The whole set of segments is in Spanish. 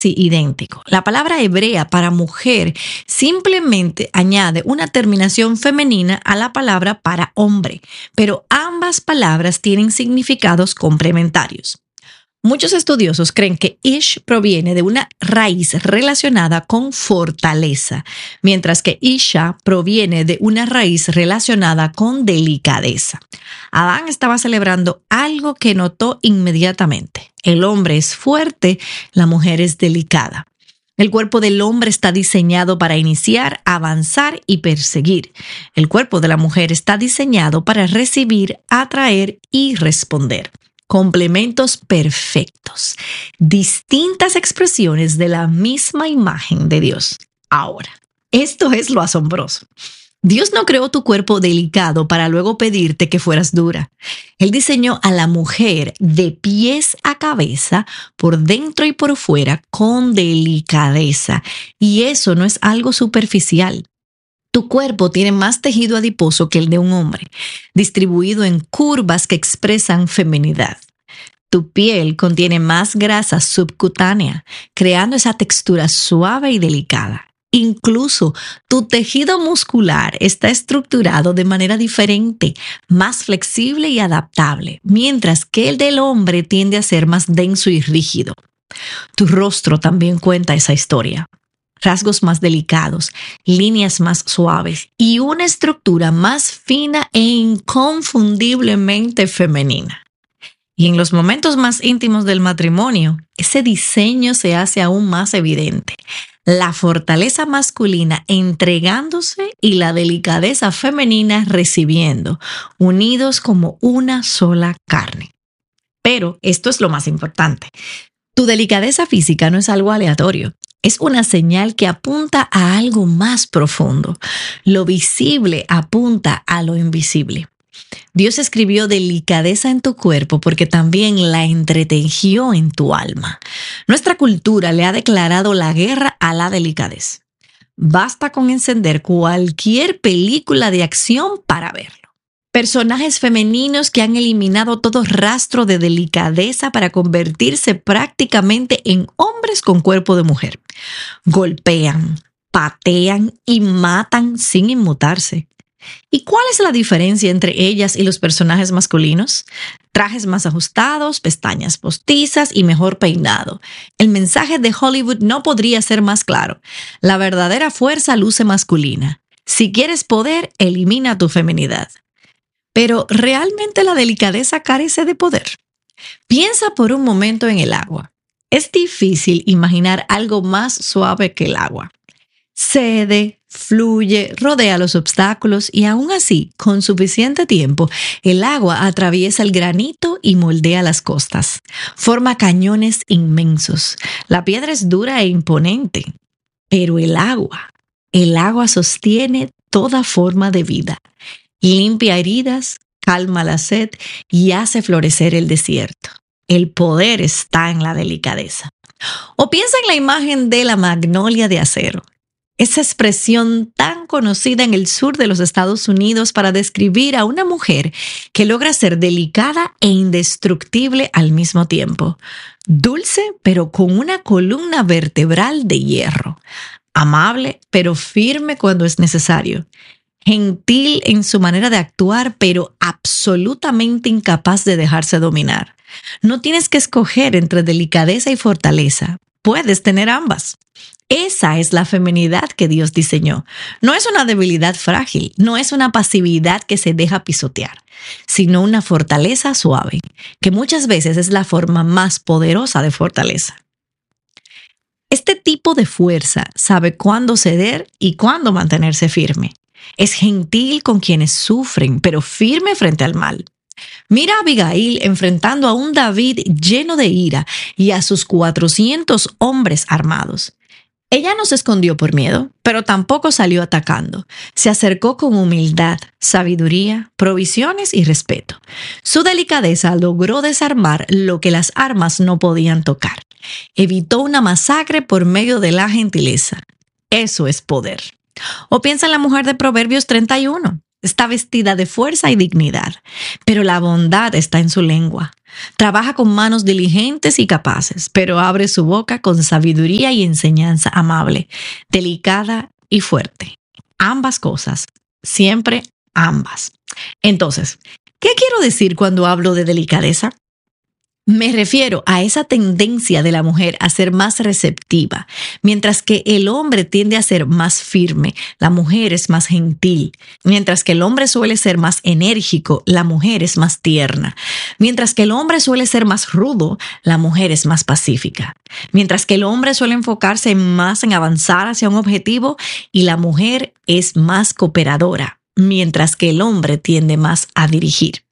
Sí, idéntico. La palabra hebrea para mujer simplemente añade una terminación femenina a la palabra para hombre, pero ambas palabras tienen significados complementarios. Muchos estudiosos creen que Ish proviene de una raíz relacionada con fortaleza, mientras que Isha proviene de una raíz relacionada con delicadeza. Adán estaba celebrando algo que notó inmediatamente. El hombre es fuerte, la mujer es delicada. El cuerpo del hombre está diseñado para iniciar, avanzar y perseguir. El cuerpo de la mujer está diseñado para recibir, atraer y responder. Complementos perfectos, distintas expresiones de la misma imagen de Dios. Ahora, esto es lo asombroso. Dios no creó tu cuerpo delicado para luego pedirte que fueras dura. Él diseñó a la mujer de pies a cabeza, por dentro y por fuera, con delicadeza. Y eso no es algo superficial. Tu cuerpo tiene más tejido adiposo que el de un hombre, distribuido en curvas que expresan feminidad. Tu piel contiene más grasa subcutánea, creando esa textura suave y delicada. Incluso tu tejido muscular está estructurado de manera diferente, más flexible y adaptable, mientras que el del hombre tiende a ser más denso y rígido. Tu rostro también cuenta esa historia. Rasgos más delicados, líneas más suaves y una estructura más fina e inconfundiblemente femenina. Y en los momentos más íntimos del matrimonio, ese diseño se hace aún más evidente. La fortaleza masculina entregándose y la delicadeza femenina recibiendo, unidos como una sola carne. Pero esto es lo más importante. Tu delicadeza física no es algo aleatorio. Es una señal que apunta a algo más profundo. Lo visible apunta a lo invisible. Dios escribió delicadeza en tu cuerpo porque también la entretejió en tu alma. Nuestra cultura le ha declarado la guerra a la delicadeza. Basta con encender cualquier película de acción para verlo. Personajes femeninos que han eliminado todo rastro de delicadeza para convertirse prácticamente en hombres con cuerpo de mujer. Golpean, patean y matan sin inmutarse. ¿Y cuál es la diferencia entre ellas y los personajes masculinos? Trajes más ajustados, pestañas postizas y mejor peinado. El mensaje de Hollywood no podría ser más claro. La verdadera fuerza luce masculina. Si quieres poder, elimina tu feminidad. Pero ¿realmente la delicadeza carece de poder? Piensa por un momento en el agua. Es difícil imaginar algo más suave que el agua. Cede, fluye, rodea los obstáculos y aún así, con suficiente tiempo, el agua atraviesa el granito y moldea las costas. Forma cañones inmensos. La piedra es dura e imponente, pero el agua sostiene toda forma de vida. Limpia heridas, calma la sed y hace florecer el desierto. El poder está en la delicadeza. O piensa en la imagen de la magnolia de acero. Esa expresión tan conocida en el sur de los Estados Unidos para describir a una mujer que logra ser delicada e indestructible al mismo tiempo. Dulce, pero con una columna vertebral de hierro. Amable, pero firme cuando es necesario. Gentil en su manera de actuar, pero absolutamente incapaz de dejarse dominar. No tienes que escoger entre delicadeza y fortaleza. Puedes tener ambas. Esa es la feminidad que Dios diseñó. No es una debilidad frágil, no es una pasividad que se deja pisotear, sino una fortaleza suave, que muchas veces es la forma más poderosa de fortaleza. Este tipo de fuerza sabe cuándo ceder y cuándo mantenerse firme. Es gentil con quienes sufren, pero firme frente al mal. Mira a Abigail enfrentando a un David lleno de ira y a sus 400 hombres armados. Ella no se escondió por miedo, pero tampoco salió atacando. Se acercó con humildad, sabiduría, provisiones y respeto. Su delicadeza logró desarmar lo que las armas no podían tocar. Evitó una masacre por medio de la gentileza. Eso es poder. O piensa en la mujer de Proverbios 31. Está vestida de fuerza y dignidad, pero la bondad está en su lengua. Trabaja con manos diligentes y capaces, pero abre su boca con sabiduría y enseñanza amable, delicada y fuerte. Ambas cosas, siempre ambas. Entonces, ¿qué quiero decir cuando hablo de delicadeza? Me refiero a esa tendencia de la mujer a ser más receptiva, mientras que el hombre tiende a ser más firme, la mujer es más gentil. Mientras que el hombre suele ser más enérgico, la mujer es más tierna. Mientras que el hombre suele ser más rudo, la mujer es más pacífica. Mientras que el hombre suele enfocarse más en avanzar hacia un objetivo y la mujer es más cooperadora, mientras que el hombre tiende más a dirigir.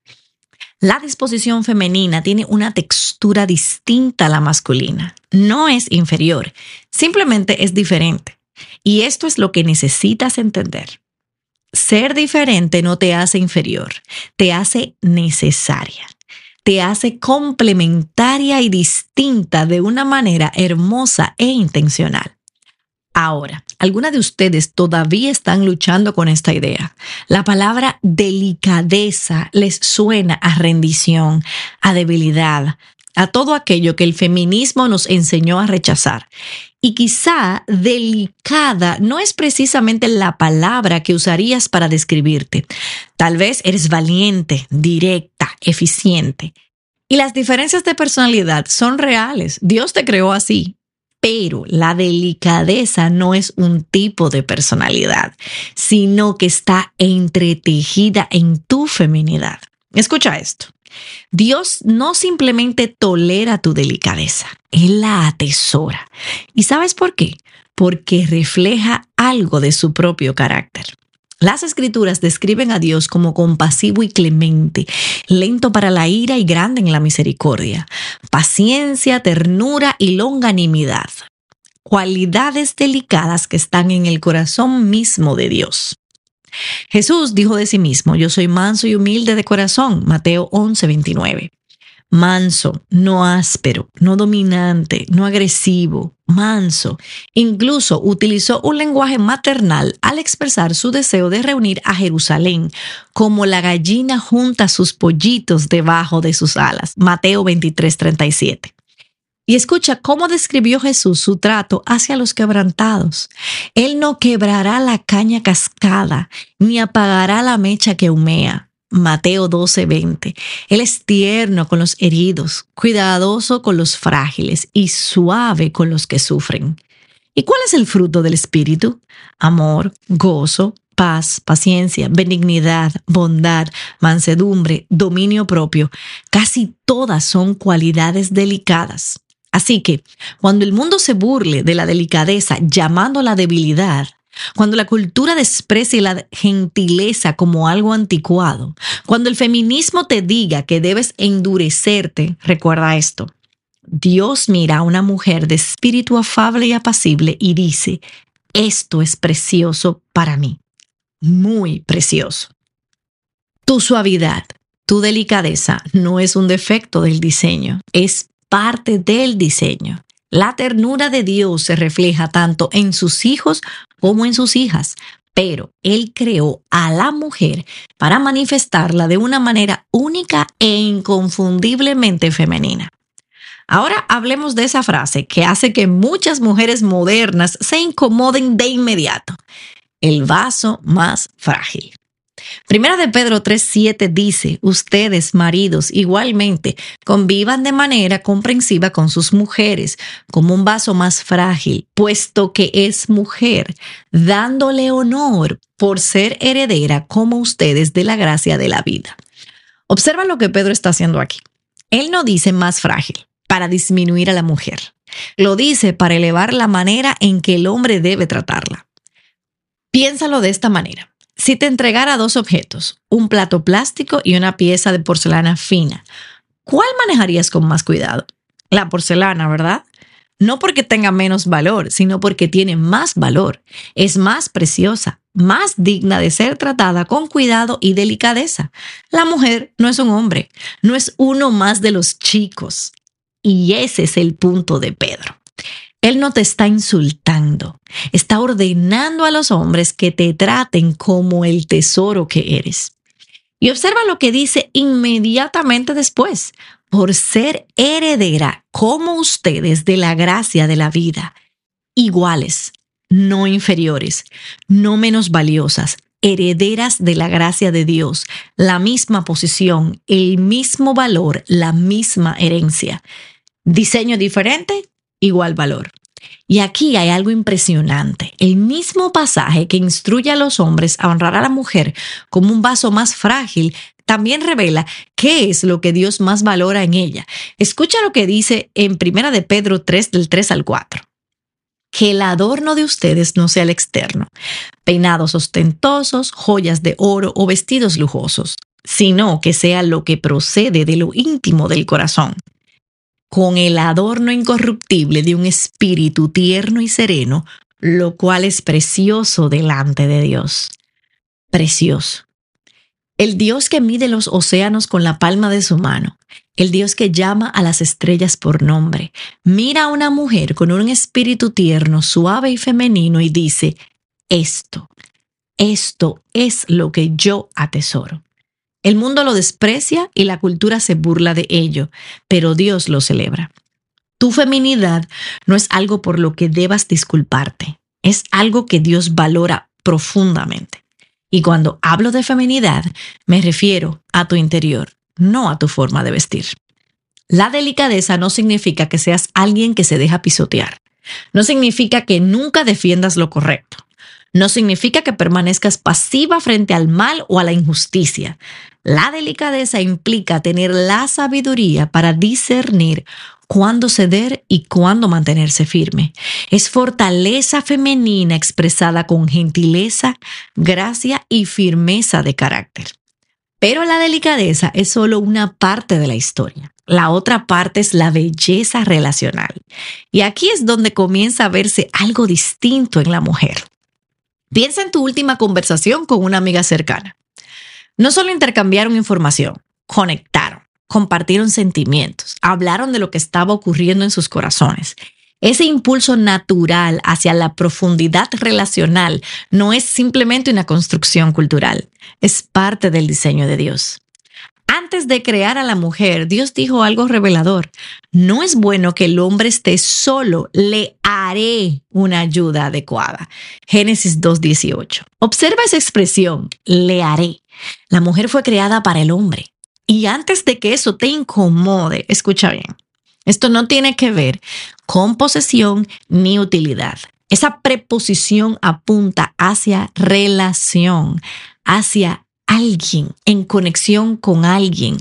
La disposición femenina tiene una textura distinta a la masculina. No es inferior, simplemente es diferente. Y esto es lo que necesitas entender. Ser diferente no te hace inferior, te hace necesaria. Te hace complementaria y distinta de una manera hermosa e intencional. Ahora, algunas de ustedes todavía están luchando con esta idea. La palabra delicadeza les suena a rendición, a debilidad, a todo aquello que el feminismo nos enseñó a rechazar. Y quizá delicada no es precisamente la palabra que usarías para describirte. Tal vez eres valiente, directa, eficiente. Y las diferencias de personalidad son reales. Dios te creó así. Pero la delicadeza no es un tipo de personalidad, sino que está entretejida en tu feminidad. Escucha esto. Dios no simplemente tolera tu delicadeza, Él la atesora. ¿Y sabes por qué? Porque refleja algo de su propio carácter. Las Escrituras describen a Dios como compasivo y clemente, lento para la ira y grande en la misericordia, paciencia, ternura y longanimidad. Cualidades delicadas que están en el corazón mismo de Dios. Jesús dijo de sí mismo, yo soy manso y humilde de corazón, Mateo 11:29. Manso, no áspero, no dominante, no agresivo, manso. Incluso utilizó un lenguaje maternal al expresar su deseo de reunir a Jerusalén, como la gallina junta sus pollitos debajo de sus alas. Mateo 23:37. Y escucha cómo describió Jesús su trato hacia los quebrantados. Él no quebrará la caña cascada, ni apagará la mecha que humea. Mateo 12:20. Él es tierno con los heridos, cuidadoso con los frágiles y suave con los que sufren. ¿Y cuál es el fruto del Espíritu? Amor, gozo, paz, paciencia, benignidad, bondad, mansedumbre, dominio propio. Casi todas son cualidades delicadas. Así que, cuando el mundo se burle de la delicadeza llamándola debilidad, cuando la cultura desprecie la gentileza como algo anticuado, cuando el feminismo te diga que debes endurecerte, recuerda esto. Dios mira a una mujer de espíritu afable y apacible y dice, esto es precioso para mí, muy precioso. Tu suavidad, tu delicadeza no es un defecto del diseño, es parte del diseño. La ternura de Dios se refleja tanto en sus hijos como en sus hijas, pero Él creó a la mujer para manifestarla de una manera única e inconfundiblemente femenina. Ahora hablemos de esa frase que hace que muchas mujeres modernas se incomoden de inmediato. El vaso más frágil. Primera de Pedro 3:7 dice, ustedes, maridos, igualmente, convivan de manera comprensiva con sus mujeres, como un vaso más frágil, puesto que es mujer, dándole honor por ser heredera como ustedes de la gracia de la vida. Observa lo que Pedro está haciendo aquí. Él no dice más frágil para disminuir a la mujer. Lo dice para elevar la manera en que el hombre debe tratarla. Piénsalo de esta manera. Si te entregara dos objetos, un plato plástico y una pieza de porcelana fina, ¿cuál manejarías con más cuidado? La porcelana, ¿verdad? No porque tenga menos valor, sino porque tiene más valor. Es más preciosa, más digna de ser tratada con cuidado y delicadeza. La mujer no es un hombre, no es uno más de los chicos. Y ese es el punto de Pedro. Él no te está insultando. mandando, está ordenando a los hombres que te traten como el tesoro que eres. Y observa lo que dice inmediatamente después: por ser heredera como ustedes de la gracia de la vida, iguales, no inferiores, no menos valiosas, herederas de la gracia de Dios, la misma posición, el mismo valor, la misma herencia. Diseño diferente, igual valor. Y aquí hay algo impresionante. El mismo pasaje que instruye a los hombres a honrar a la mujer como un vaso más frágil, también revela qué es lo que Dios más valora en ella. Escucha lo que dice en 1 de Pedro 3, del 3 al 4. Que el adorno de ustedes no sea el externo, peinados ostentosos, joyas de oro o vestidos lujosos, sino que sea lo que procede de lo íntimo del corazón, con el adorno incorruptible de un espíritu tierno y sereno, lo cual es precioso delante de Dios. Precioso. El Dios que mide los océanos con la palma de su mano, el Dios que llama a las estrellas por nombre, mira a una mujer con un espíritu tierno, suave y femenino y dice: esto es lo que yo atesoro. El mundo lo desprecia y la cultura se burla de ello, pero Dios lo celebra. Tu feminidad no es algo por lo que debas disculparte, es algo que Dios valora profundamente. Y cuando hablo de feminidad, me refiero a tu interior, no a tu forma de vestir. La delicadeza no significa que seas alguien que se deja pisotear. No significa que nunca defiendas lo correcto. No significa que permanezcas pasiva frente al mal o a la injusticia. La delicadeza implica tener la sabiduría para discernir cuándo ceder y cuándo mantenerse firme. Es fortaleza femenina expresada con gentileza, gracia y firmeza de carácter. Pero la delicadeza es solo una parte de la historia. La otra parte es la belleza relacional. Y aquí es donde comienza a verse algo distinto en la mujer. Piensa en tu última conversación con una amiga cercana. No solo intercambiaron información, conectaron, compartieron sentimientos, hablaron de lo que estaba ocurriendo en sus corazones. Ese impulso natural hacia la profundidad relacional no es simplemente una construcción cultural, es parte del diseño de Dios. Antes de crear a la mujer, Dios dijo algo revelador: no es bueno que el hombre esté solo, le haré una ayuda adecuada. Génesis 2:18. Observa esa expresión, le haré. La mujer fue creada para el hombre. Y antes de que eso te incomode, escucha bien, esto no tiene que ver con posesión ni utilidad. Esa preposición apunta hacia relación, hacia alguien, en conexión con alguien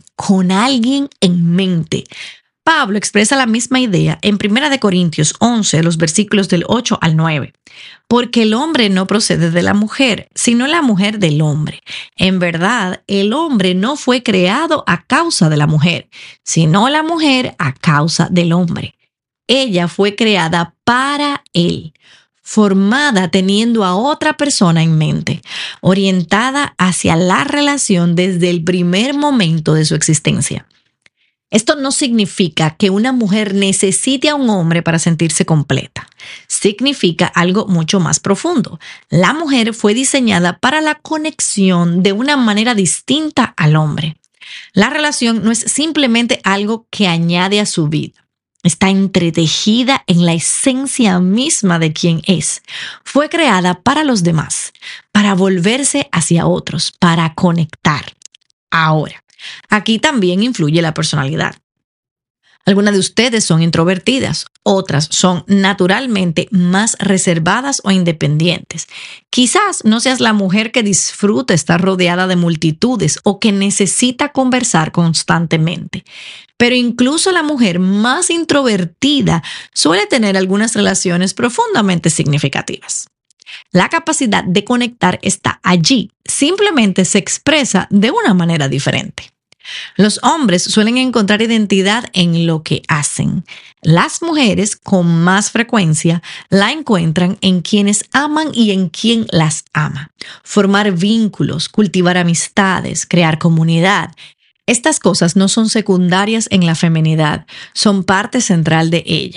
en mente. Pablo expresa la misma idea en 1 Corintios 11, los versículos del 8 al 9. Porque el hombre no procede de la mujer, sino la mujer del hombre. En verdad, el hombre no fue creado a causa de la mujer, sino la mujer a causa del hombre. Ella fue creada para él, formada teniendo a otra persona en mente, orientada hacia la relación desde el primer momento de su existencia. Esto no significa que una mujer necesite a un hombre para sentirse completa. Significa algo mucho más profundo. La mujer fue diseñada para la conexión de una manera distinta al hombre. La relación no es simplemente algo que añade a su vida. Está entretejida en la esencia misma de quien es. Fue creada para los demás, para volverse hacia otros, para conectar. Ahora, aquí también influye la personalidad. Algunas de ustedes son introvertidas, otras son naturalmente más reservadas o independientes. Quizás no seas la mujer que disfruta estar rodeada de multitudes o que necesita conversar constantemente. Pero incluso la mujer más introvertida suele tener algunas relaciones profundamente significativas. La capacidad de conectar está allí, simplemente se expresa de una manera diferente. Los hombres suelen encontrar identidad en lo que hacen. Las mujeres, con más frecuencia, la encuentran en quienes aman y en quien las ama. Formar vínculos, cultivar amistades, crear comunidad. Estas cosas no son secundarias en la feminidad, son parte central de ella.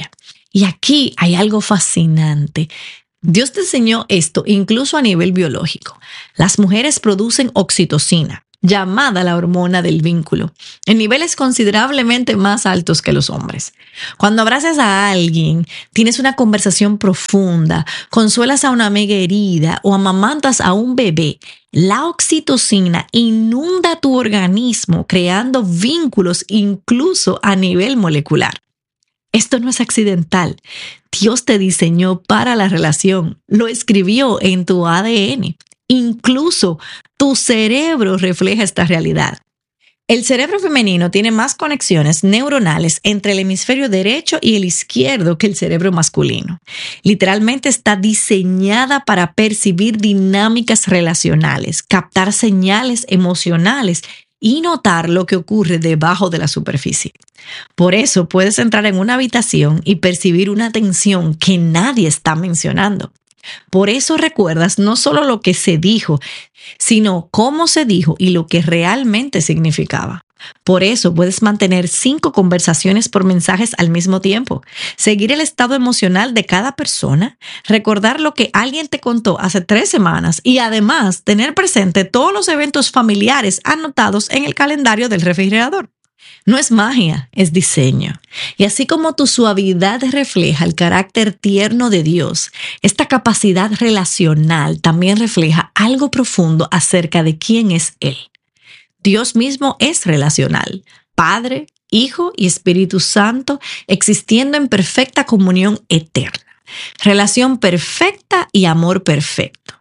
Y aquí hay algo fascinante. Dios te enseñó esto incluso a nivel biológico. Las mujeres producen oxitocina, llamada la hormona del vínculo, en niveles considerablemente más altos que los hombres. Cuando abrazas a alguien, tienes una conversación profunda, consuelas a una amiga herida o amamantas a un bebé, la oxitocina inunda tu organismo creando vínculos incluso a nivel molecular. Esto no es accidental. Dios te diseñó para la relación. Lo escribió en tu ADN. Incluso tu cerebro refleja esta realidad. El cerebro femenino tiene más conexiones neuronales entre el hemisferio derecho y el izquierdo que el cerebro masculino. Literalmente está diseñada para percibir dinámicas relacionales, captar señales emocionales y notar lo que ocurre debajo de la superficie. Por eso puedes entrar en una habitación y percibir una tensión que nadie está mencionando. Por eso recuerdas no solo lo que se dijo, sino cómo se dijo y lo que realmente significaba. Por eso puedes mantener 5 conversaciones por mensajes al mismo tiempo, seguir el estado emocional de cada persona, recordar lo que alguien te contó hace 3 semanas y además tener presente todos los eventos familiares anotados en el calendario del refrigerador. No es magia, es diseño. Y así como tu suavidad refleja el carácter tierno de Dios, esta capacidad relacional también refleja algo profundo acerca de quién es Él. Dios mismo es relacional, Padre, Hijo y Espíritu Santo, existiendo en perfecta comunión eterna. Relación perfecta y amor perfecto.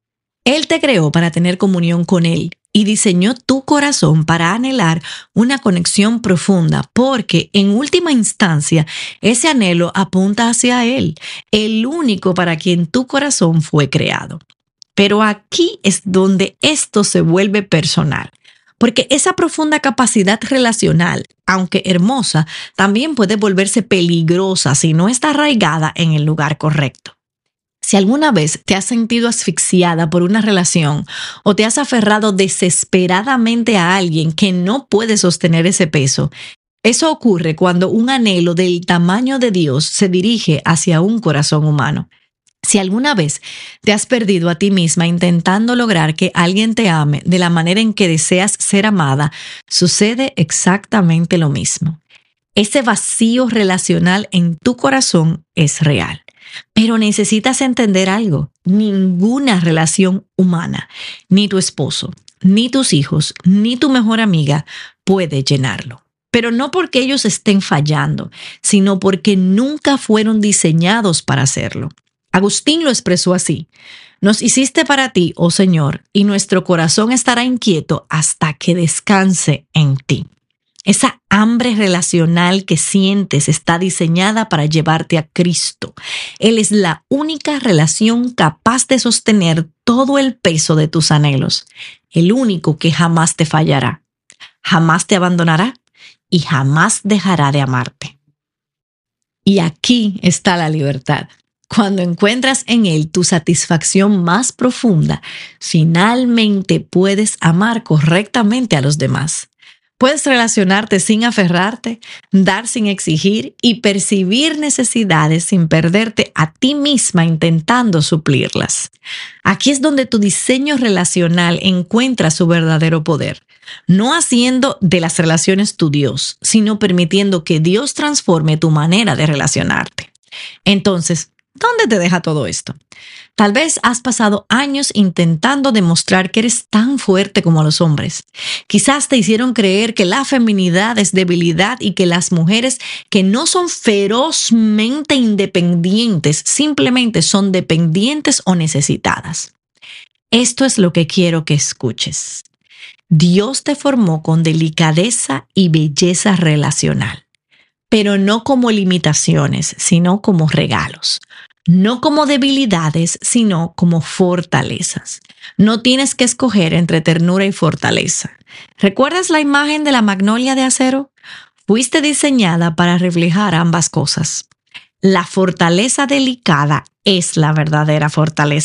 Él te creó para tener comunión con Él y diseñó tu corazón para anhelar una conexión profunda, porque en última instancia ese anhelo apunta hacia Él, el único para quien tu corazón fue creado. Pero aquí es donde esto se vuelve personal, porque esa profunda capacidad relacional, aunque hermosa, también puede volverse peligrosa si no está arraigada en el lugar correcto. Si alguna vez te has sentido asfixiada por una relación o te has aferrado desesperadamente a alguien que no puede sostener ese peso, eso ocurre cuando un anhelo del tamaño de Dios se dirige hacia un corazón humano. Si alguna vez te has perdido a ti misma intentando lograr que alguien te ame de la manera en que deseas ser amada, sucede exactamente lo mismo. Ese vacío relacional en tu corazón es real. Pero necesitas entender algo. Ninguna relación humana, ni tu esposo, ni tus hijos, ni tu mejor amiga puede llenarlo. Pero no porque ellos estén fallando, sino porque nunca fueron diseñados para hacerlo. Agustín lo expresó así: nos hiciste para ti, oh Señor, y nuestro corazón estará inquieto hasta que descanse en ti. Esa hambre relacional que sientes está diseñada para llevarte a Cristo. Él es la única relación capaz de sostener todo el peso de tus anhelos. El único que jamás te fallará, jamás te abandonará y jamás dejará de amarte. Y aquí está la libertad. Cuando encuentras en Él tu satisfacción más profunda, finalmente puedes amar correctamente a los demás. Puedes relacionarte sin aferrarte, dar sin exigir y percibir necesidades sin perderte a ti misma intentando suplirlas. Aquí es donde tu diseño relacional encuentra su verdadero poder. No haciendo de las relaciones tu Dios, sino permitiendo que Dios transforme tu manera de relacionarte. Entonces, ¿dónde te deja todo esto? Tal vez has pasado años intentando demostrar que eres tan fuerte como los hombres. Quizás te hicieron creer que la feminidad es debilidad y que las mujeres que no son ferozmente independientes simplemente son dependientes o necesitadas. Esto es lo que quiero que escuches. Dios te formó con delicadeza y belleza relacional, pero no como limitaciones, sino como regalos. No como debilidades, sino como fortalezas. No tienes que escoger entre ternura y fortaleza. ¿Recuerdas la imagen de la magnolia de acero? Fuiste diseñada para reflejar ambas cosas. La fortaleza delicada es la verdadera fortaleza.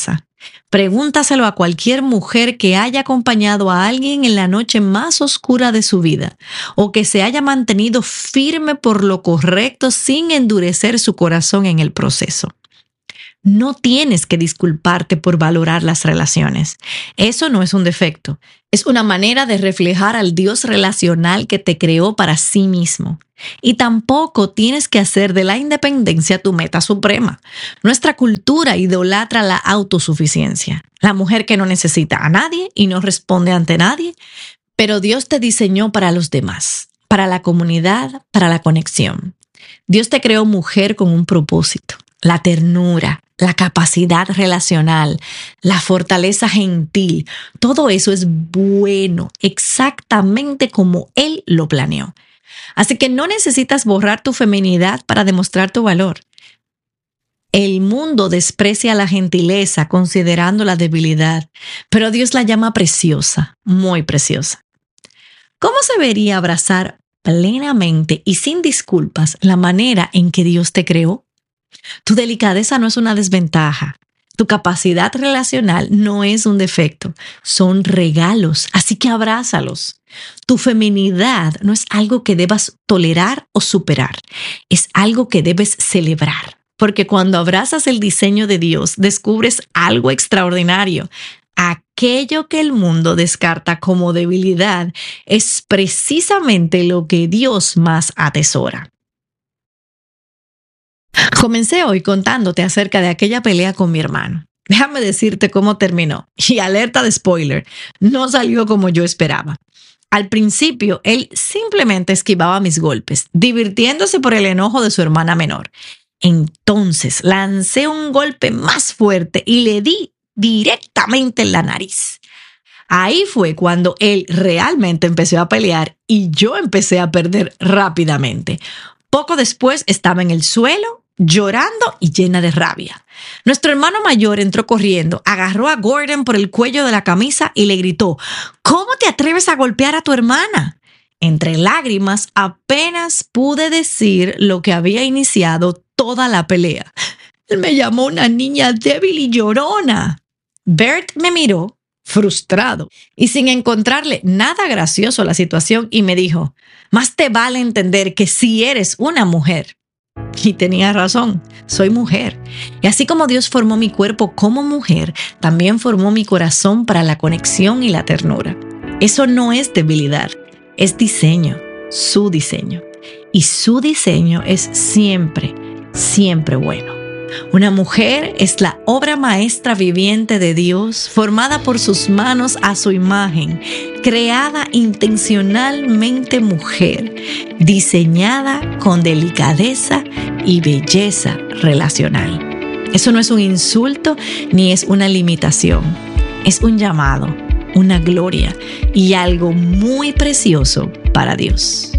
Pregúntaselo a cualquier mujer que haya acompañado a alguien en la noche más oscura de su vida o que se haya mantenido firme por lo correcto sin endurecer su corazón en el proceso. No tienes que disculparte por valorar las relaciones. Eso no es un defecto. Es una manera de reflejar al Dios relacional que te creó para sí mismo. Y tampoco tienes que hacer de la independencia tu meta suprema. Nuestra cultura idolatra la autosuficiencia. La mujer que no necesita a nadie y no responde ante nadie. Pero Dios te diseñó para los demás, para la comunidad, para la conexión. Dios te creó mujer con un propósito. La ternura, la capacidad relacional, la fortaleza gentil, todo eso es bueno, exactamente como Él lo planeó. Así que no necesitas borrar tu feminidad para demostrar tu valor. El mundo desprecia la gentileza considerando la debilidad, pero Dios la llama preciosa, muy preciosa. ¿Cómo se vería abrazar plenamente y sin disculpas la manera en que Dios te creó? Tu delicadeza no es una desventaja. Tu capacidad relacional no es un defecto. Son regalos, así que abrázalos. Tu feminidad no es algo que debas tolerar o superar. Es algo que debes celebrar. Porque cuando abrazas el diseño de Dios, descubres algo extraordinario. Aquello que el mundo descarta como debilidad es precisamente lo que Dios más atesora. Comencé hoy contándote acerca de aquella pelea con mi hermano. Déjame decirte cómo terminó. Y alerta de spoiler, no salió como yo esperaba. Al principio, él simplemente esquivaba mis golpes, divirtiéndose por el enojo de su hermana menor. Entonces lancé un golpe más fuerte y le di directamente en la nariz. Ahí fue cuando él realmente empezó a pelear y yo empecé a perder rápidamente. Poco después estaba en el suelo, llorando y llena de rabia. Nuestro hermano mayor entró corriendo, agarró a Gordon por el cuello de la camisa y le gritó: ¿Cómo te atreves a golpear a tu hermana? Entre lágrimas apenas pude decir lo que había iniciado toda la pelea. Él me llamó una niña débil y llorona. Bert me miró, frustrado, y sin encontrarle nada gracioso a la situación, y me dijo: más te vale entender que si eres una mujer. Y tenía razón, soy mujer. Y así como Dios formó mi cuerpo como mujer, también formó mi corazón para la conexión y la ternura. Eso no es debilidad, es diseño, su diseño. Y su diseño es siempre, siempre bueno. Una mujer es la obra maestra viviente de Dios, formada por sus manos a su imagen, creada intencionalmente mujer, diseñada con delicadeza y belleza relacional. Eso no es un insulto ni es una limitación. Es un llamado, una gloria y algo muy precioso para Dios.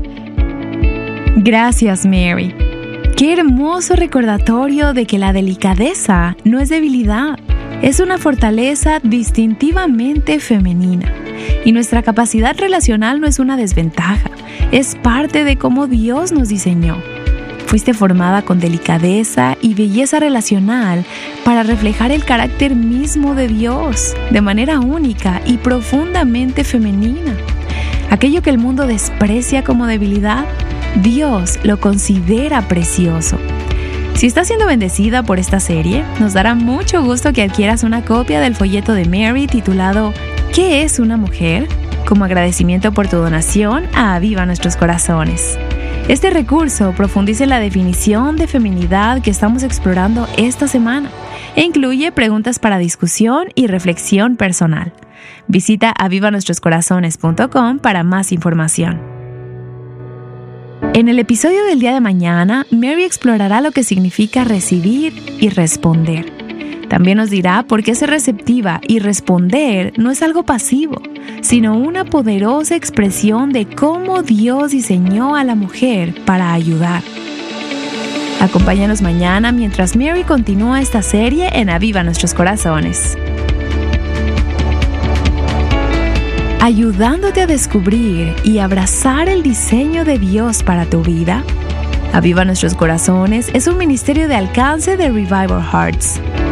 Gracias, Mary. Qué hermoso recordatorio de que la delicadeza no es debilidad, es una fortaleza distintivamente femenina. Y nuestra capacidad relacional no es una desventaja, es parte de cómo Dios nos diseñó. Fuiste formada con delicadeza y belleza relacional para reflejar el carácter mismo de Dios, de manera única y profundamente femenina. Aquello que el mundo desprecia como debilidad, Dios lo considera precioso. Si estás siendo bendecida por esta serie, nos dará mucho gusto que adquieras una copia del folleto de Mary titulado ¿Qué es una mujer?, como agradecimiento por tu donación a Aviva Nuestros Corazones. Este recurso profundiza en la definición de feminidad que estamos explorando esta semana e incluye preguntas para discusión y reflexión personal. Visita avivanuestroscorazones.com para más información. En el episodio del día de mañana, Mary explorará lo que significa recibir y responder. También nos dirá por qué ser receptiva y responder no es algo pasivo, sino una poderosa expresión de cómo Dios diseñó a la mujer para ayudar. Acompáñanos mañana mientras Mary continúa esta serie en Aviva Nuestros Corazones. Ayudándote a descubrir y abrazar el diseño de Dios para tu vida. Aviva Nuestros Corazones es un ministerio de alcance de Revival Hearts.